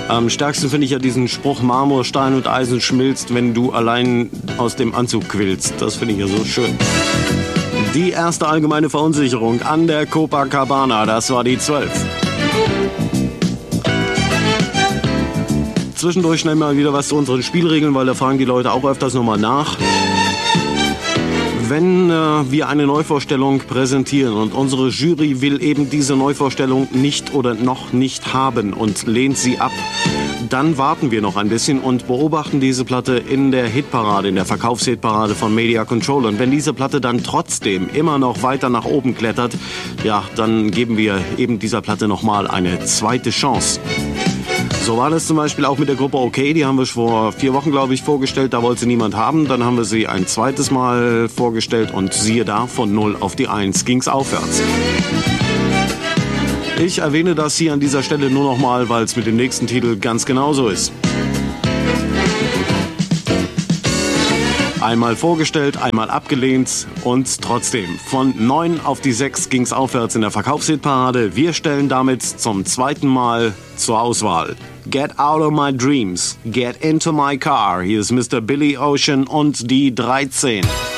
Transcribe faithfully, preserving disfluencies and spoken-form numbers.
Am stärksten finde ich ja diesen Spruch, Marmor, Stein und Eisen schmilzt, wenn du allein aus dem Anzug quillst. Das finde ich ja so schön. Die erste allgemeine Verunsicherung an der Copacabana, das war die zwölf. Zwischendurch schnell mal wieder was zu unseren Spielregeln, weil da fragen die Leute auch öfters nochmal nach. Wenn äh, wir eine Neuvorstellung präsentieren und unsere Jury will eben diese Neuvorstellung nicht oder noch nicht haben und lehnt sie ab, dann warten wir noch ein bisschen und beobachten diese Platte in der Hitparade, in der Verkaufshitparade von Media Control. Und wenn diese Platte dann trotzdem immer noch weiter nach oben klettert, ja, dann geben wir eben dieser Platte nochmal eine zweite Chance. So war das zum Beispiel auch mit der Gruppe OK, die haben wir vor vier Wochen, glaube ich, vorgestellt, da wollte sie niemand haben. Dann haben wir sie ein zweites Mal vorgestellt und siehe da, von null auf die eins ging's aufwärts. Ich erwähne das hier an dieser Stelle nur noch mal, weil es mit dem nächsten Titel ganz genauso ist. Einmal vorgestellt, einmal abgelehnt und trotzdem. Von neun auf die sechs ging's aufwärts in der Verkaufshitparade. Wir stellen damit zum zweiten Mal zur Auswahl Get Out of My Dreams, Get Into My Car. Hier ist Mister Billy Ocean und die dreizehn.